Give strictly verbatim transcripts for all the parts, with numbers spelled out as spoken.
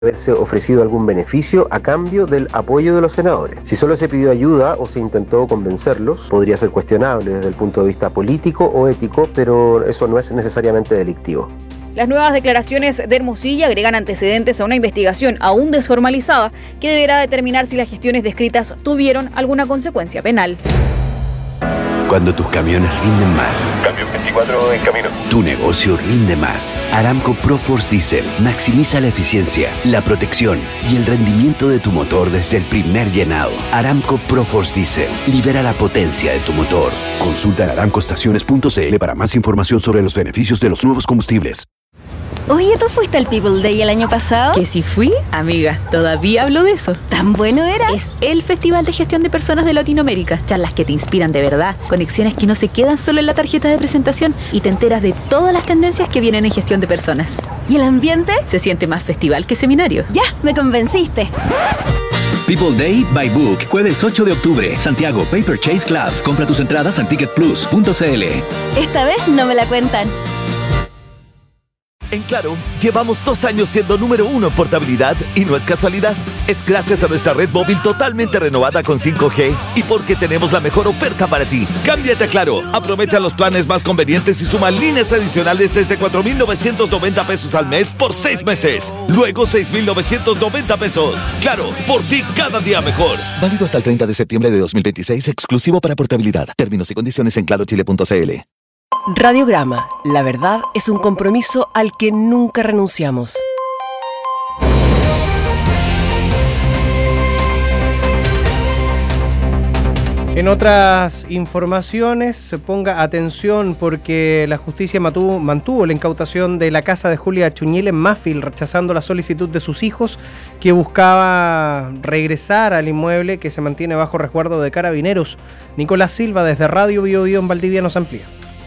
haberse ofrecido algún beneficio a cambio del apoyo de los senadores. Si solo se pidió ayuda o se intentó convencerlos, podría ser cuestionable desde el punto de vista político o ético, pero eso no es necesariamente delictivo. Las nuevas declaraciones de Hermosilla agregan antecedentes a una investigación aún desformalizada que deberá determinar si las gestiones descritas tuvieron alguna consecuencia penal. Cuando tus camiones rinden más. Camión veinticuatro en camino. Tu negocio rinde más. Aramco ProForce Diesel maximiza la eficiencia, la protección y el rendimiento de tu motor desde el primer llenado. Aramco ProForce Diesel libera la potencia de tu motor. Consulta en aramco estaciones punto c l para más información sobre los beneficios de los nuevos combustibles. Oye, ¿tú fuiste al People Day el año pasado? Que si fui, amiga, todavía hablo de eso. ¿Tan bueno era? Es el Festival de Gestión de Personas de Latinoamérica. Charlas que te inspiran de verdad, conexiones que no se quedan solo en la tarjeta de presentación y te enteras de todas las tendencias que vienen en gestión de personas. ¿Y el ambiente? Se siente más festival que seminario. Ya, me convenciste. People Day by Book, jueves ocho de octubre, Santiago Paper Chase Club. Compra tus entradas en ticket plus punto c l. Esta vez no me la cuentan. En Claro, llevamos dos años siendo número uno en portabilidad y no es casualidad. Es gracias a nuestra red móvil totalmente renovada con cinco G y porque tenemos la mejor oferta para ti. Cámbiate a Claro, aprovecha los planes más convenientes y suma líneas adicionales desde cuatro mil novecientos noventa pesos al mes por seis meses. Luego seis mil novecientos noventa pesos. Claro, por ti cada día mejor. Válido hasta el treinta de septiembre de dos mil veintiséis, exclusivo para portabilidad. Términos y condiciones en claro chile punto c l. Radiograma. La verdad es un compromiso al que nunca renunciamos. En otras informaciones, ponga atención porque la justicia mantuvo, mantuvo la incautación de la casa de Julia Chuñil en Mafil, rechazando la solicitud de sus hijos que buscaba regresar al inmueble que se mantiene bajo resguardo de Carabineros. Nicolás Silva desde Radio Bio Bio en Valdivia nos amplía.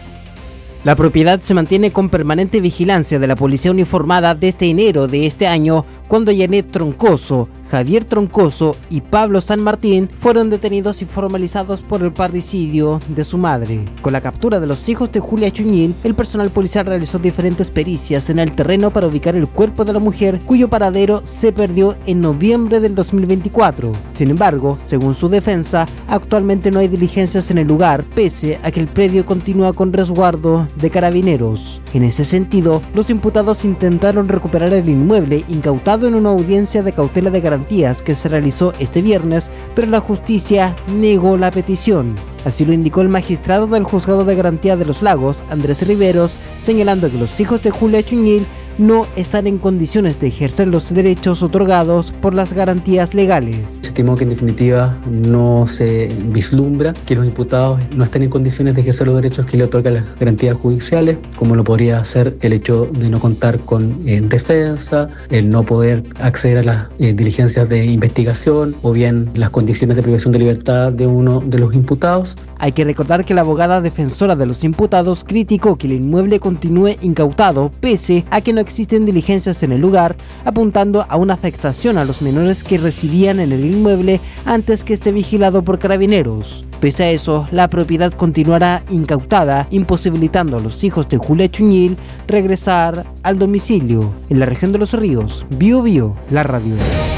La propiedad se mantiene con permanente vigilancia de la policía uniformada desde enero de este año, cuando Janet Troncoso, Javier Troncoso y Pablo San Martín fueron detenidos y formalizados por el parricidio de su madre. Con la captura de los hijos de Julia Chuñil, el personal policial realizó diferentes pericias en el terreno para ubicar el cuerpo de la mujer, cuyo paradero se perdió en noviembre del dos mil veinticuatro. Sin embargo, según su defensa, actualmente no hay diligencias en el lugar, pese a que el predio continúa con resguardo de Carabineros. En ese sentido, los imputados intentaron recuperar el inmueble incautado en una audiencia de cautela de garantías que se realizó este viernes, pero la justicia negó la petición. Así lo indicó el magistrado del Juzgado de Garantía de los Lagos, Andrés Riveros, señalando que los hijos de Julia Chuñil no están en condiciones de ejercer los derechos otorgados por las garantías legales. Se estimó que en definitiva no se vislumbra que los imputados no estén en condiciones de ejercer los derechos que le otorgan las garantías judiciales, como lo podría ser el hecho de no contar con eh, defensa, el no poder acceder a las eh, diligencias de investigación o bien las condiciones de privación de libertad de uno de los imputados. Hay que recordar que la abogada defensora de los imputados criticó que el inmueble continúe incautado pese a que no existen diligencias en el lugar, apuntando a una afectación a los menores que residían en el inmueble antes que esté vigilado por Carabineros. Pese a eso, la propiedad continuará incautada, imposibilitando a los hijos de Julia Chuñil regresar al domicilio. En la región de Los Ríos, Bio Bio, la radio.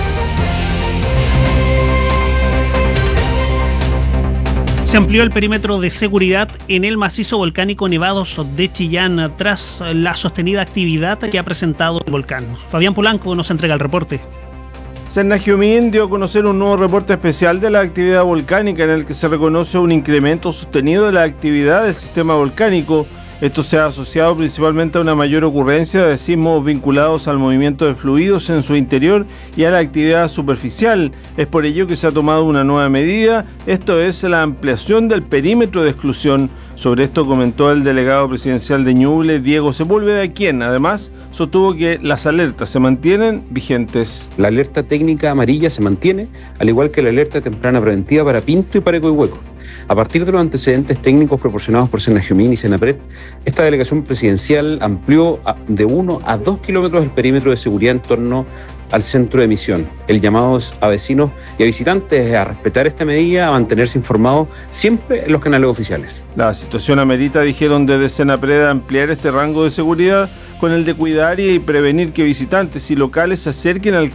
Se amplió el perímetro de seguridad en el macizo volcánico Nevados de Chillán tras la sostenida actividad que ha presentado el volcán. Fabián Polanco nos entrega el reporte. Cernagiumín dio a conocer un nuevo reporte especial de la actividad volcánica en el que se reconoce un incremento sostenido de la actividad del sistema volcánico. Esto se ha asociado principalmente a una mayor ocurrencia de sismos vinculados al movimiento de fluidos en su interior y a la actividad superficial. Es por ello que se ha tomado una nueva medida, esto es la ampliación del perímetro de exclusión. Sobre esto comentó el delegado presidencial de Ñuble, Diego Sepúlveda, quien además sostuvo que las alertas se mantienen vigentes. La alerta técnica amarilla se mantiene, al igual que la alerta temprana preventiva para Pinto y para Coihueco. A partir de los antecedentes técnicos proporcionados por Cernagiumín y Senapred, esta delegación presidencial amplió de uno a dos kilómetros el perímetro de seguridad en torno al centro de emisión. El llamado a vecinos y a visitantes a respetar esta medida, a mantenerse informados siempre en los canales oficiales. La situación amerita, dijeron desde Senapred, ampliar este rango de seguridad con el de cuidar y prevenir que visitantes y locales se acerquen al